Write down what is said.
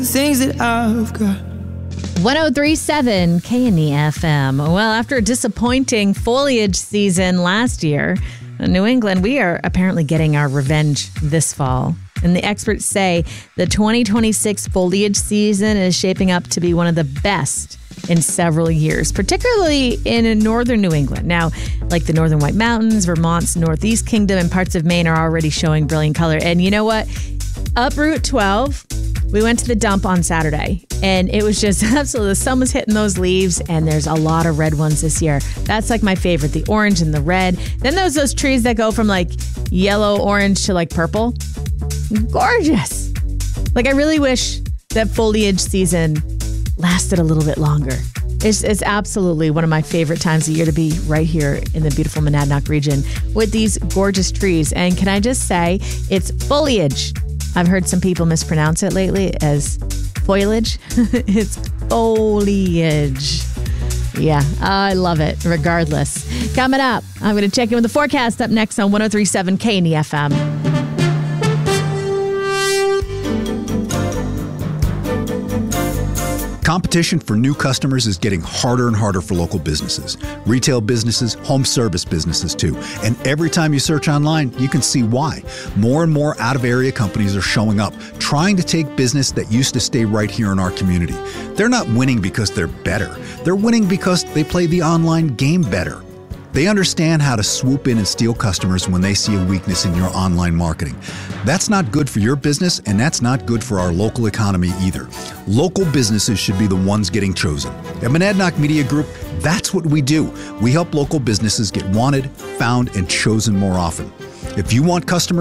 things that I've got. 1037 K&E FM. Well, after a disappointing foliage season last year, in New England, we are apparently getting our revenge this fall. And the experts say the 2026 foliage season is shaping up to be one of the best in several years, particularly in northern New England. Now, like the Northern White Mountains, Vermont's Northeast Kingdom, and parts of Maine are already showing brilliant color. And you know what? Up Route 12, we went to the dump on Saturday, and it was just absolutely, the sun was hitting those leaves, and there's a lot of red ones this year. That's like my favorite, the orange and the red. Then there's those trees that go from like yellow, orange to like purple. Gorgeous. Like, I really wish that foliage season lasted a little bit longer. It's absolutely one of my favorite times of year to be right here in the beautiful Monadnock region with these gorgeous trees. And can I just say, it's foliage. I've heard some people mispronounce it lately as foliage. It's foliage. Yeah, I love it regardless. Coming up, I'm going to check in with the forecast up next on 1037 K&E FM. Competition for new customers is getting harder and harder for local businesses, retail businesses, home service businesses too. And every time you search online, you can see why. More and more out-of-area companies are showing up, trying to take business that used to stay right here in our community. They're not winning because they're better. They're winning because they play the online game better. They understand how to swoop in and steal customers when they see a weakness in your online marketing. That's not good for your business, and that's not good for our local economy either. Local businesses should be the ones getting chosen. At Monadnock Media Group, that's what we do. We help local businesses get wanted, found, and chosen more often. If you want customers